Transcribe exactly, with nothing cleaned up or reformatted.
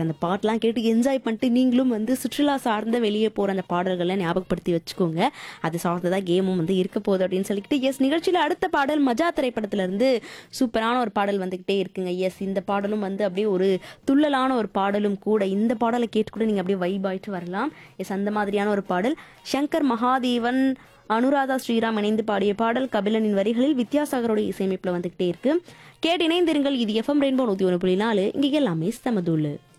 But அந்த பாட்டெலாம் கேட்டு என்ஜாய் பண்ணிட்டு நீங்களும் வந்து சுற்றுலா சார்ந்த வெளியே போகிற அந்த பாடல்களை ஞாபகப்படுத்தி வச்சுக்கோங்க. அது சார்ந்ததாக கேமும் வந்து இருக்க போகுது அப்படின்னு சொல்லிக்கிட்டு எஸ் நிகழ்ச்சியில் அடுத்த பாடல் மஜா திரைப்படத்திலிருந்து சூப்பரான ஒரு பாடல் வந்துக்கிட்டே இருக்குங்க. எஸ் இந்த பாடலும் வந்து அப்படியே ஒரு துள்ளலான ஒரு பாடலும் கூட. இந்த பாடலை கேட்டு கூட நீங்கள் அப்படியே வைப் ஆயிட்டு வரலாம். எஸ் அந்த மாதிரியான ஒரு பாடல். சங்கர் மகாதேவன் அனுராதா ஸ்ரீராம் இணைந்து பாடிய பாடல் கபிலனின் வரிகளில் வித்யாசாகரோட இசையமைப்பில் வந்துகிட்டே இருக்கு. கேட்டு இணைந்திருங்கள். இது எஃப்எம் ரெயின்போ நூற்றி ஒன்று புள்ளி நாலு. இங்கே எல்லாமே சமதுள்ளு.